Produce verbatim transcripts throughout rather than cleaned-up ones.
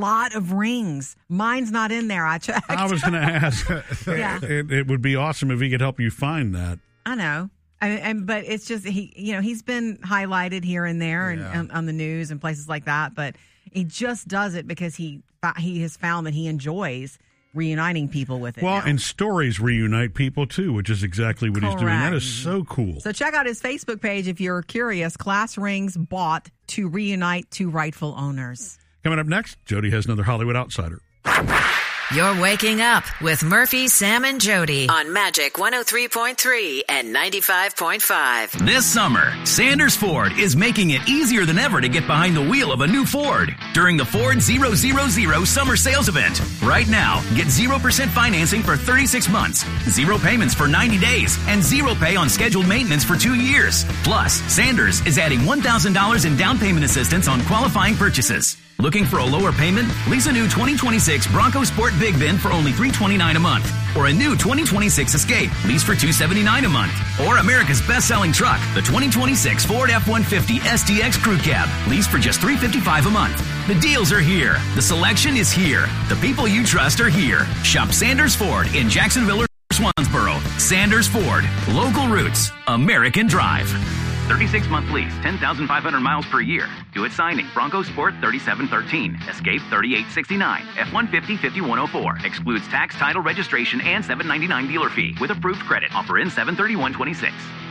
lot of rings. Mine's not in there. I checked. I was going to ask. Yeah. it, it would be awesome if he could help you find that. I know. I, and but it's just he, you know, he's been highlighted here and there Yeah. and on, on the news and places like that. But he just does it because he he has found that he enjoys reuniting people with it. Well, now. and stories reunite people too, which is exactly what he's doing. That Correct. is so cool. So check out his Facebook page if you're curious. Class rings bought to reunite two rightful owners. Coming up next, Jody has another Hollywood Outsider. You're waking up with Murphy, Sam, and Jody on Magic one oh three point three and ninety-five point five. This summer, Sanders Ford is making it easier than ever to get behind the wheel of a new Ford during the Ford zero zero zero Summer Sales Event. Right now, get zero percent financing for thirty-six months, zero payments for ninety days, and zero pay on scheduled maintenance for two years. Plus, Sanders is adding one thousand dollars in down payment assistance on qualifying purchases. Looking for a lower payment? Lease a new twenty twenty-six Bronco Sport Big Bin for only three hundred twenty-nine dollars a month. Or a new twenty twenty-six Escape, lease for two hundred seventy-nine dollars a month. Or America's best-selling truck, the twenty twenty-six Ford F one fifty S D X Crew Cab, lease for just three hundred fifty-five dollars a month. The deals are here. The selection is here. The people you trust are here. Shop Sanders Ford in Jacksonville or Swansboro. Sanders Ford. Local roots. American drive. thirty-six month lease, ten thousand five hundred miles per year. Do it signing. Bronco Sport thirty-seven thirteen. Escape thirty-eight sixty-nine. F one fifty fifty-one oh four. Excludes tax, title, registration, and seven ninety-nine dealer fee. With approved credit. Offer in seven thirty-one twenty-six.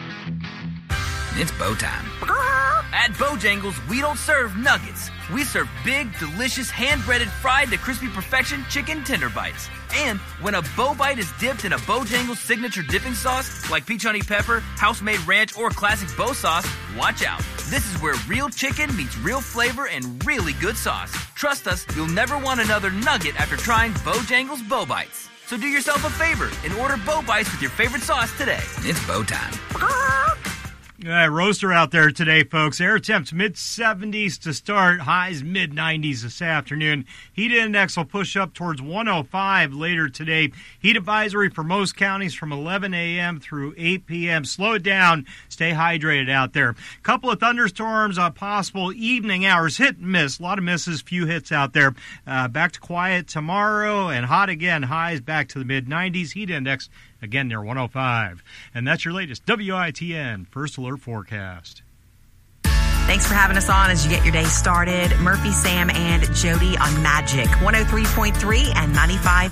It's bow time. At Bojangles, we don't serve nuggets. We serve big, delicious, hand-breaded, fried to crispy perfection chicken tender bites. And when a bow bite is dipped in a Bojangles signature dipping sauce, like peach honey pepper, house-made ranch, or classic bow sauce, watch out. This is where real chicken meets real flavor and really good sauce. Trust us, you'll never want another nugget after trying Bojangles Bow Bites. So do yourself a favor and order Bow Bites with your favorite sauce today. It's bow time. All right, roaster out there today, folks. Air temps mid seventies to start, highs mid nineties this afternoon. Heat index will push up towards one oh five later today. Heat advisory for most counties from eleven a.m. through eight p.m. Slow it down. Stay hydrated out there. Couple of thunderstorms, uh, possible evening hours. Hit and miss. A lot of misses, few hits out there. Uh, back to quiet tomorrow and hot again. Highs back to the mid nineties. Heat index again near one oh five. And that's your latest W I T N First Alert forecast. Thanks for having us on as you get your day started. Murphy, Sam, and Jody on Magic one oh three point three and ninety-five